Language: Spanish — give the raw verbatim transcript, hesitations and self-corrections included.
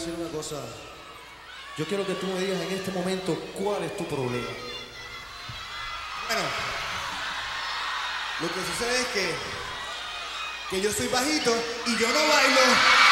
decir una cosa. Yo quiero que tú me digas en este momento cuál es tu problema. Bueno, lo que sucede es que, que yo soy bajito y yo no bailo.